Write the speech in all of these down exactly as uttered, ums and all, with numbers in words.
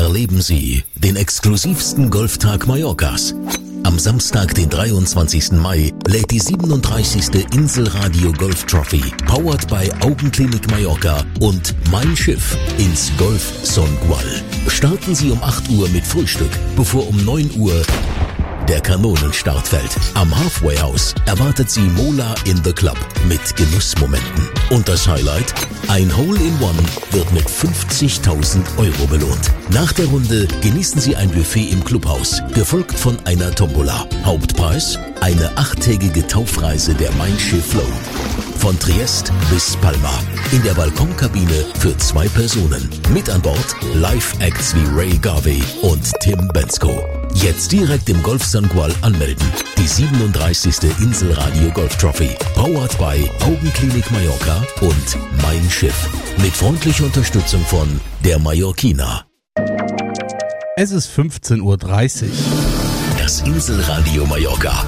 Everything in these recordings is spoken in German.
erleben Sie den exklusivsten Golftag Mallorcas. Am Samstag, den dreiundzwanzigsten Mai, lädt die siebenunddreißigste Inselradio Golf Trophy, powered by Augenklinik Mallorca und Mein Schiff ins Golf Songual. Starten Sie um acht Uhr mit Frühstück, bevor um neun Uhr der Kanonenstart fällt. Am Halfway House erwartet Sie Mola in the Club mit Genussmomenten. Und das Highlight? Ein Hole-in-One wird mit fünfzigtausend Euro belohnt. Nach der Runde genießen Sie ein Buffet im Clubhaus, gefolgt von einer Tombola. Hauptpreis? Eine achttägige Taufreise der Mein Schiff Flow. Von Triest bis Palma. In der Balkonkabine für zwei Personen. Mit an Bord Live-Acts wie Ray Garvey und Tim Bensko. Jetzt direkt im Golf Songual anmelden. Die siebenunddreißigste Inselradio Golf Trophy. Powered by Augenklinik Mallorca und Mein Schiff. Mit freundlicher Unterstützung von der Mallorquina. Es ist fünfzehn Uhr dreißig. Das Inselradio Mallorca.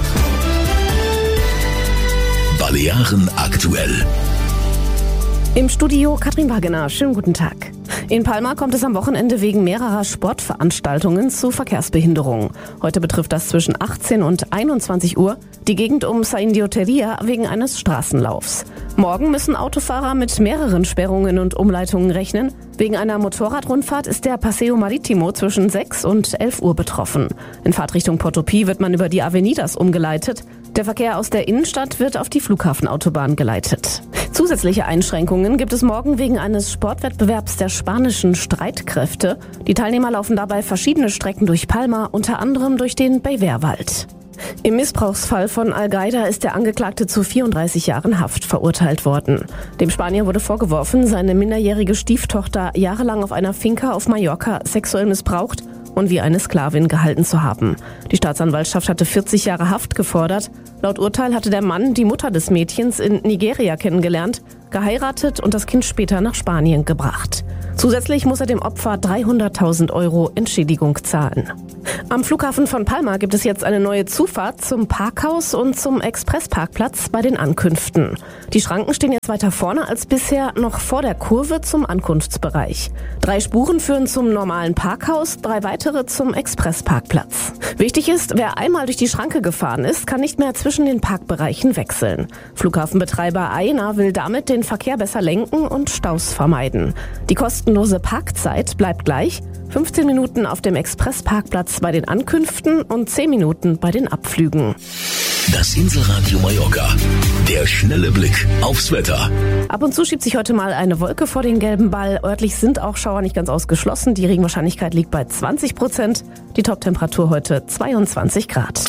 Balearen aktuell. Im Studio Katrin Wagener. Schönen guten Tag. In Palma kommt es am Wochenende wegen mehrerer Sportveranstaltungen zu Verkehrsbehinderungen. Heute betrifft das zwischen achtzehn und einundzwanzig Uhr die Gegend um Saindioteria wegen eines Straßenlaufs. Morgen müssen Autofahrer mit mehreren Sperrungen und Umleitungen rechnen. Wegen einer Motorradrundfahrt ist der Paseo Maritimo zwischen sechs und elf Uhr betroffen. In Fahrtrichtung Portopí wird man über die Avenidas umgeleitet. Der Verkehr aus der Innenstadt wird auf die Flughafenautobahn geleitet. Zusätzliche Einschränkungen gibt es morgen wegen eines Sportwettbewerbs der spanischen Streitkräfte. Die Teilnehmer laufen dabei verschiedene Strecken durch Palma, unter anderem durch den Beivérwald. Im Missbrauchsfall von Algaida ist der Angeklagte zu vierunddreißig Jahren Haft verurteilt worden. Dem Spanier wurde vorgeworfen, seine minderjährige Stieftochter jahrelang auf einer Finca auf Mallorca sexuell missbraucht und wie eine Sklavin gehalten zu haben. Die Staatsanwaltschaft hatte vierzig Jahre Haft gefordert. Laut Urteil hatte der Mann die Mutter des Mädchens in Nigeria kennengelernt, geheiratet und das Kind später nach Spanien gebracht. Zusätzlich muss er dem Opfer dreihunderttausend Euro Entschädigung zahlen. Am Flughafen von Palma gibt es jetzt eine neue Zufahrt zum Parkhaus und zum Expressparkplatz bei den Ankünften. Die Schranken stehen jetzt weiter vorne als bisher, noch vor der Kurve zum Ankunftsbereich. Drei Spuren führen zum normalen Parkhaus, drei weitere zum Expressparkplatz. Wichtig ist, wer einmal durch die Schranke gefahren ist, kann nicht mehr zwischen den Parkbereichen wechseln. Flughafenbetreiber Aena will damit den Verkehr besser lenken und Staus vermeiden. Die kostenlose Parkzeit bleibt gleich. fünfzehn Minuten auf dem Expressparkplatz bei den Ankünften und zehn Minuten bei den Abflügen. Das Inselradio Mallorca. Der schnelle Blick aufs Wetter. Ab und zu schiebt sich heute mal eine Wolke vor den gelben Ball. Örtlich sind auch Schauer nicht ganz ausgeschlossen. Die Regenwahrscheinlichkeit liegt bei zwanzig Prozent. Die Toptemperatur heute zweiundzwanzig Grad.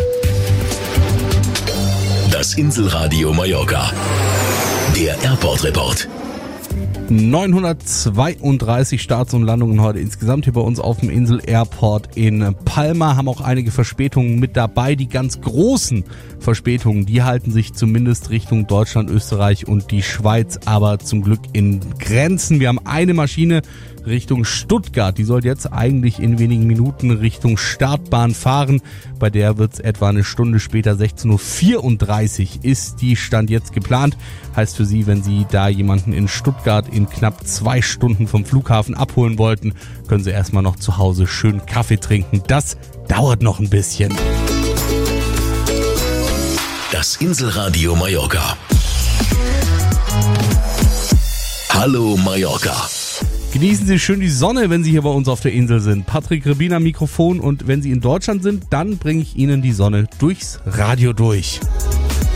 Das Inselradio Mallorca. Der Airport Report. neunhundertzweiunddreißig Starts und Landungen heute insgesamt hier bei uns auf dem Insel Airport in Palma. Haben auch einige Verspätungen mit dabei. Die ganz großen Verspätungen, die halten sich zumindest Richtung Deutschland, Österreich und die Schweiz, aber zum Glück in Grenzen. Wir haben eine Maschine Richtung Stuttgart. Die soll jetzt eigentlich in wenigen Minuten Richtung Startbahn fahren. Bei der wird es etwa eine Stunde später, sechzehn Uhr vierunddreißig ist die Stand jetzt geplant. Heißt für Sie, wenn Sie da jemanden in Stuttgart in knapp zwei Stunden vom Flughafen abholen wollten, können Sie erstmal noch zu Hause schön Kaffee trinken. Das dauert noch ein bisschen. Das Inselradio Mallorca. Hallo Mallorca. Genießen Sie schön die Sonne, wenn Sie hier bei uns auf der Insel sind. Patrick Rebin am Mikrofon, und wenn Sie in Deutschland sind, dann bringe ich Ihnen die Sonne durchs Radio durch.